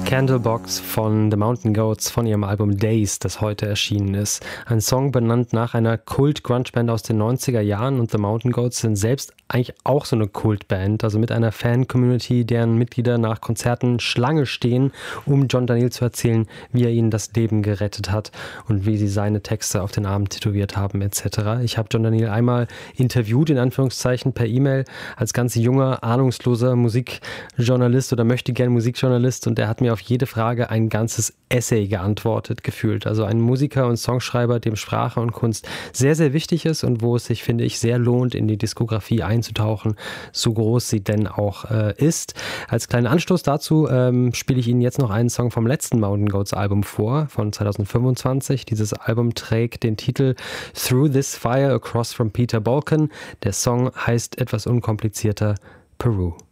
Candlebox von The Mountain Goats von ihrem Album Days, das heute erschienen ist. Ein Song benannt nach einer Kult-Grunge-Band aus den 90er Jahren, und The Mountain Goats sind selbst eigentlich auch so eine Kultband, also mit einer Fan-Community, deren Mitglieder nach Konzerten Schlange stehen, um John Darnielle zu erzählen, wie er ihnen das Leben gerettet hat und wie sie seine Texte auf den Arm tätowiert haben etc. Ich habe John Darnielle einmal interviewt, in Anführungszeichen, per E-Mail, als ganz junger, ahnungsloser Musikjournalist oder möchte gern Musikjournalist, und er hat mir auf jede Frage ein ganzes Essay geantwortet gefühlt. Also ein Musiker und Songschreiber, dem Sprache und Kunst sehr, sehr wichtig ist und wo es sich, finde ich, sehr lohnt, in die Diskografie einzutauchen, so groß sie denn auch ist. Als kleinen Anstoß dazu spiele ich Ihnen jetzt noch einen Song vom letzten Mountain Goats Album vor, von 2025. Dieses Album trägt den Titel Through This Fire Across from Peter Balkan. Der Song heißt etwas unkomplizierter Peru.